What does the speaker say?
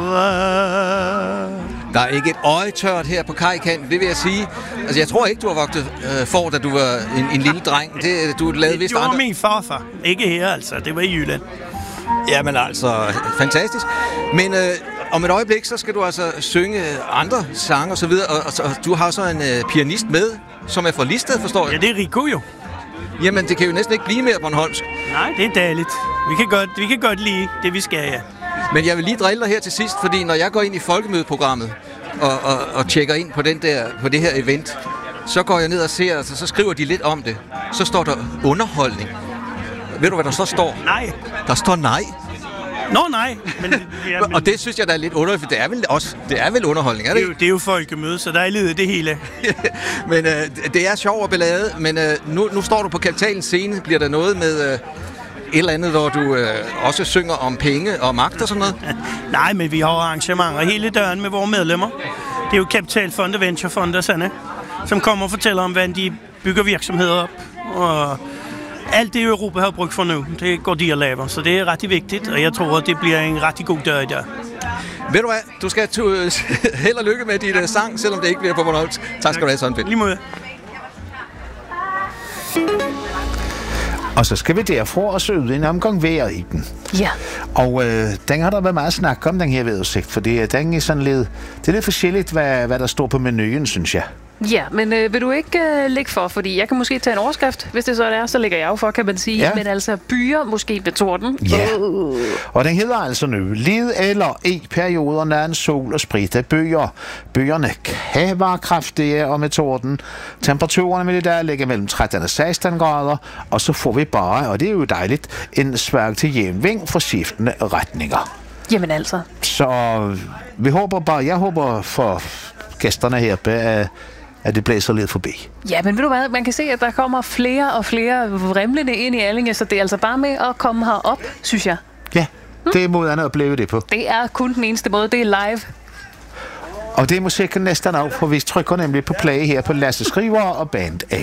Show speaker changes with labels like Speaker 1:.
Speaker 1: Der er ikke et øje tørt her på kajkanten, det vil jeg sige. Altså, jeg tror ikke, du har vogtet får, da du var en lille dreng. Du lavede vist andre...
Speaker 2: Det var min farfar. Ikke her, altså. Det var i Jylland.
Speaker 1: Jamen altså, fantastisk. Men om et øjeblik, så skal du altså synge andre sange og så videre. Og du har så en pianist med, som er fra Listed, forstår jeg?
Speaker 2: Ja, det er Rico jo.
Speaker 1: Jamen, det kan jo næsten ikke blive mere bornholmsk.
Speaker 2: Nej, det er dejligt. Vi kan godt lide det, vi skal, ja.
Speaker 1: Men jeg vil lige drille dig her til sidst, fordi når jeg går ind i folkemødeprogrammet og tjekker ind på det her event, så går jeg ned og ser, altså, så skriver de lidt om det. Så står der underholdning. Ved du, hvad der så står?
Speaker 2: Nej.
Speaker 1: Der står nej.
Speaker 2: Nå, nej. Men...
Speaker 1: Og det synes jeg, der er lidt underligt, for det er vel underholdning, er det ikke?
Speaker 2: Det er jo folkemøde, så der er lidet det hele.
Speaker 1: Men det er sjov og ballade, men nu står du på Kapitalens scene. Bliver der noget med et eller andet, hvor du også synger om penge og magt og sådan noget?
Speaker 2: Nej, men vi har arrangementer hele døren med vores medlemmer. Det er jo kapitalfond og venturefond og sådan, som kommer og fortæller om, hvordan de bygger virksomheder op. Og alt det, Europa har brugt for nu, det går de at lave. Så det er ret vigtigt, og jeg tror, at det bliver en ret god dør i dag.
Speaker 1: Ved du hvad? Du skal held og lykke med dit sang, selvom det ikke bliver på bornholmsk. Tak skal du have, Søren Pind.
Speaker 2: Lige måde.
Speaker 3: Og så skal vi derfra og søge en omgang vejr i den.
Speaker 4: Ja.
Speaker 3: Og den har der været meget snak om, den her vejrudsigt, fordi den er sådan lidt, det er lidt forskelligt, hvad der står på menuen, synes jeg.
Speaker 4: Ja, men vil du ikke lægge for, fordi jeg kan måske tage en overskrift, hvis det så er, så lægger jeg jo for, kan man sige. Ja. Men altså byer måske ved torden.
Speaker 3: Ja, og den hedder altså nu Lid eller i perioder nær sol og spredte byer. Byerne kan være kraftige og med torden. Temperaturerne vil i dag ligge mellem 13 og 16 grader, og så får vi bare, og det er jo dejligt, en svag til jævn vind fra skiftende retninger.
Speaker 4: Jamen altså.
Speaker 3: Så jeg håber for gæsterne her på, at det blæser lidt forbi.
Speaker 4: Ja, men ved du hvad, man kan se, at der kommer flere og flere vrimlende ind i Allinge, så det er altså bare med at komme herop, synes jeg.
Speaker 3: Ja, det er måden at opleve det på.
Speaker 4: Det er kun den eneste måde, det er live.
Speaker 3: Og det er musikken næsten af, for vi trykker nemlig på play her på Lasse Skriver og Band A.